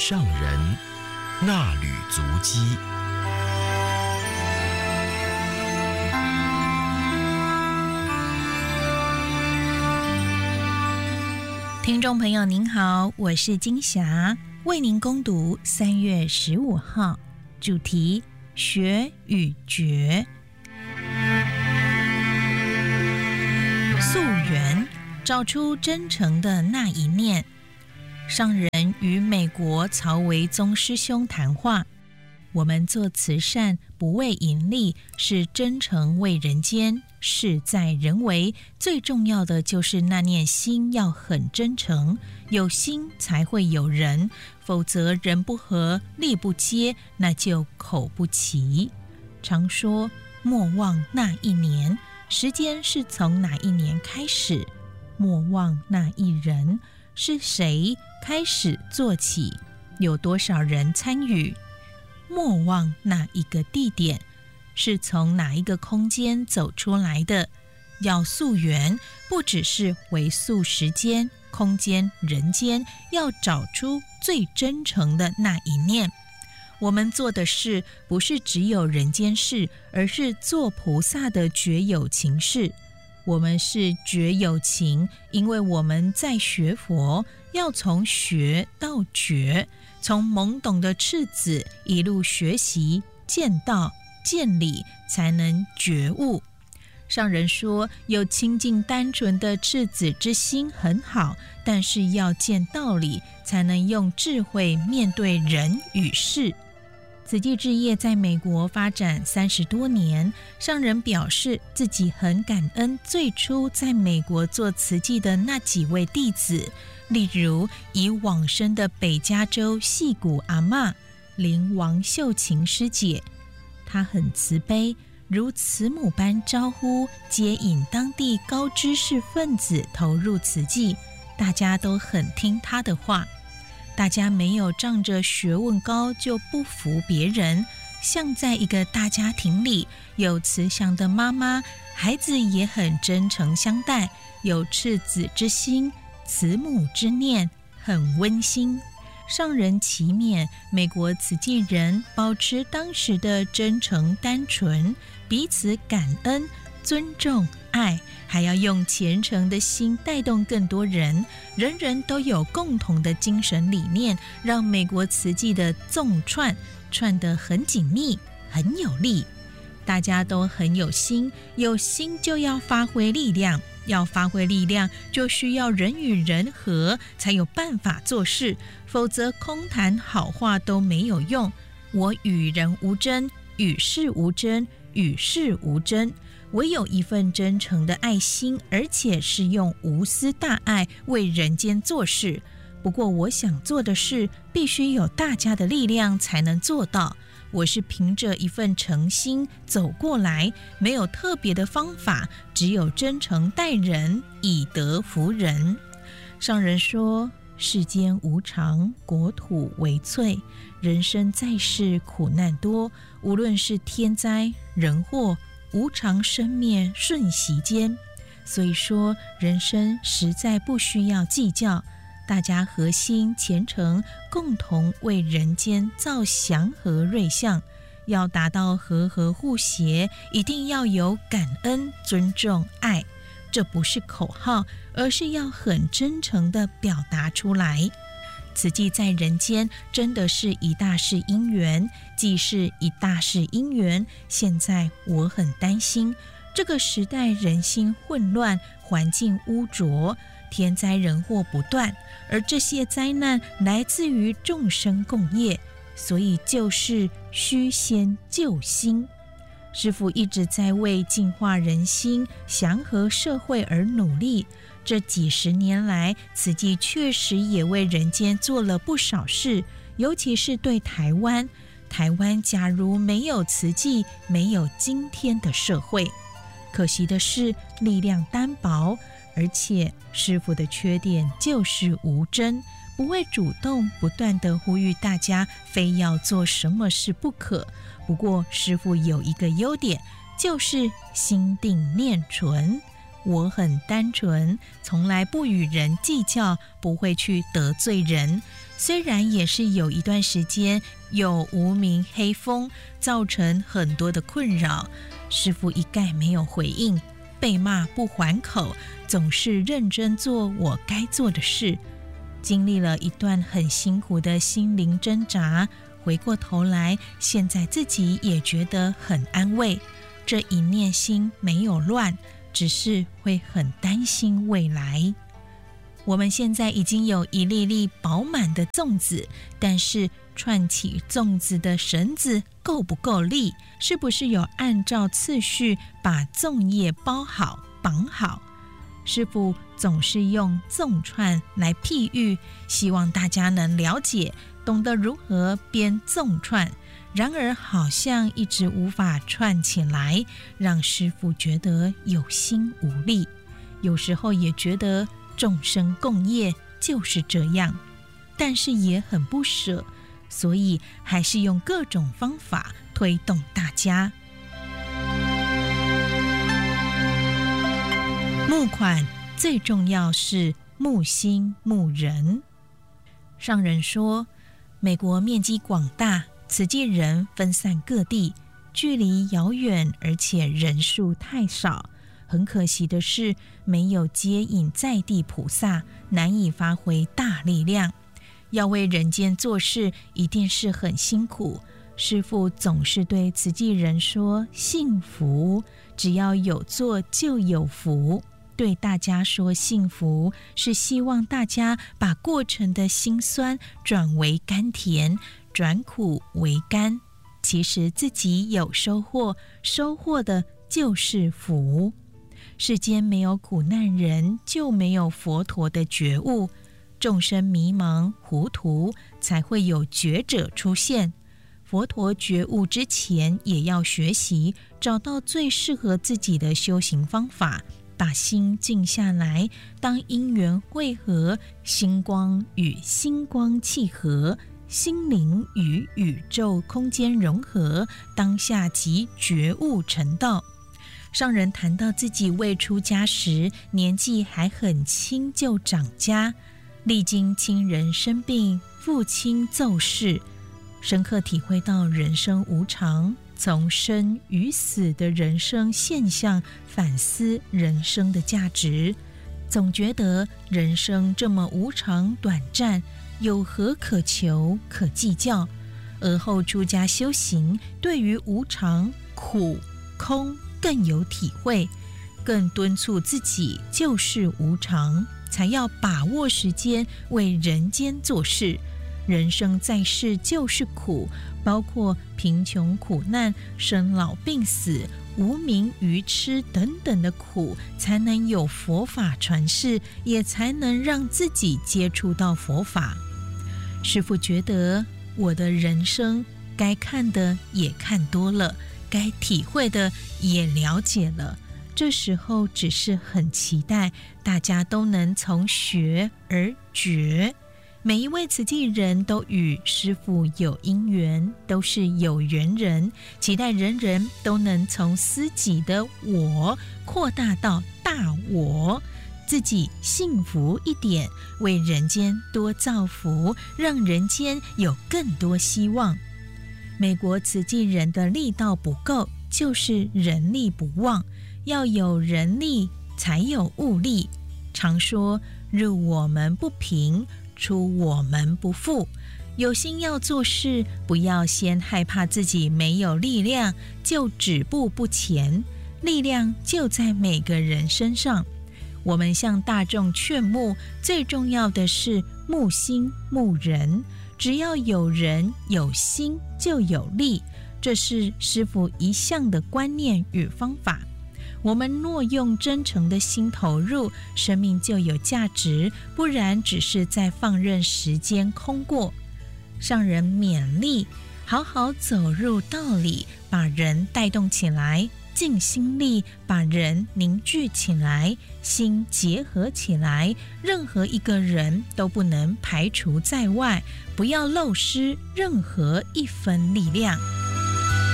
上人，那履足迹。 听众朋友您好，我是金霞，为您攻读3月15号，主题学与觉。溯源，找出真诚的那一念。上人与美国曹维宗师兄谈话，我们做慈善不为盈利，是真诚为人间，事在人为，最重要的就是那念心要很真诚，有心才会有人，否则人不和力不接，那就口不齐。常说莫忘那一年，时间是从哪一年开始？莫忘那一人，是谁开始做起？有多少人参与？莫忘那一个地点，是从哪一个空间走出来的？要溯源，不只是回溯时间、空间、人间，要找出最真诚的那一念。我们做的事不是只有人间事，而是做菩萨的觉有情事。我们是觉有情，因为我们在学佛，要从学到觉，从懵懂的赤子一路学习，见道见理，才能觉悟。上人说，有清净单纯的赤子之心很好，但是要见道理，才能用智慧面对人与事。慈济志业在美国发展30多年，上人表示自己很感恩最初在美国做慈济的那几位弟子，例如已往生的北加州戏谷阿嬷林王秀琴师姐，她很慈悲，如慈母般招呼接引当地高知识分子投入慈济，大家都很听她的话。大家没有仗着学问高就不服别人，像在一个大家庭里，有慈祥的妈妈，孩子也很真诚相待，有赤子之心，慈母之念，很温馨。上人祈勉美国慈济人保持当时的真诚单纯，彼此感恩、尊重、爱，还要用虔诚的心带动更多人，人人都有共同的精神理念，让美国慈济的纵串得很紧密，很有力。大家都很有心，有心就要发挥力量，要发挥力量就需要人与人和，才有办法做事，否则空谈好话都没有用。我与人无争，与事无争，与世无争，唯有一份真诚的爱心，而且是用无私大爱为人间做事。不过我想做的事必须有大家的力量才能做到，我是凭着一份诚心走过来，没有特别的方法，只有真诚待人，以德服人。上人说，世间无常，国土为脆，人生在世苦难多，无论是天灾人祸，无常生灭瞬息间。所以说人生实在不需要计较，大家合心虔诚，共同为人间造祥和瑞相。要达到和和互协，一定要有感恩、尊重、爱，这不是口号，而是要很真诚地表达出来。慈济在人间真的是一大事因缘，既是一大事因缘，现在我很担心，这个时代人心混乱，环境污浊，天灾人祸不断，而这些灾难来自于众生共业，所以救世须先救心。师父一直在为净化人心、祥和社会而努力，这几十年来，慈济确实也为人间做了不少事，尤其是对台湾。台湾假如没有慈济，没有今天的社会。可惜的是，力量单薄，而且师父的缺点就是无真，不会主动不断地呼吁大家非要做什么事不可。不过师父有一个优点，就是心定念纯。我很单纯，从来不与人计较，不会去得罪人， 虽然也是有一段时间有无名黑风，造成很多的困扰，师父一概没有回应，被骂不还口，总是认真做我该做的事。经历了一段很辛苦的心灵挣扎，回过头来，现在自己也觉得很安慰，这一念心没有乱，只是会很担心未来。我们现在已经有一粒粒饱满的粽子，但是串起粽子的绳子够不够力？是不是有按照次序把粽叶包好绑好？师父总是用粽串来譬喻，希望大家能了解，懂得如何编粽串。然而好像一直无法串起来，让师父觉得有心无力。有时候也觉得众生共业就是这样，但是也很不舍，所以还是用各种方法推动大家。募款最重要是募心募人。上人说，美国面积广大，慈济人分散各地，距离遥远，而且人数太少。很可惜的是，没有接引在地菩萨，难以发挥大力量。要为人间做事，一定是很辛苦。师父总是对慈济人说：幸福，只要有做就有福。对大家说幸福，是希望大家把过程的辛酸转为甘甜，转苦为甘。其实自己有收获，收获的就是福。世间没有苦难人，就没有佛陀的觉悟。众生迷茫糊涂，才会有觉者出现。佛陀觉悟之前，也要学习，找到最适合自己的修行方法，把心静下来。当因缘汇合，星光与星光契合，心灵与宇宙空间融合，当下即觉悟成道。上人谈到自己未出家时，年纪还很轻就长家，历经亲人生病、父亲骤逝，深刻体会到人生无常，从生与死的人生现象反思人生的价值。总觉得人生这么无常短暂，有何可求可计较？而后出家修行，对于无常、苦、空更有体会，更敦促自己就是无常，才要把握时间为人间做事。人生在世就是苦，包括贫穷苦难、生老病死、无名愚痴等等的苦，才能有佛法传世，也才能让自己接触到佛法。师父觉得我的人生该看的也看多了，该体会的也了解了，这时候只是很期待大家都能从学而觉。每一位慈济人都与师父有因缘，都是有缘人，期待人人都能从私己的我扩大到大我，自己幸福一点，为人间多造福，让人间有更多希望。美国慈济人的力道不够，就是人力不旺，要有人力才有物力。常说入我们不平，出我们不富。有心要做事，不要先害怕自己没有力量就止步不前，力量就在每个人身上。我们向大众劝募，最重要的是募心募人，只要有人有心就有力，这是师父一向的观念与方法。我们若用真诚的心投入，生命就有价值，不然只是在放任时间空过。上人勉励，好好走入道理，把人带动起来，尽心力把人凝聚起来，心结合起来，任何一个人都不能排除在外，不要漏失任何一分力量。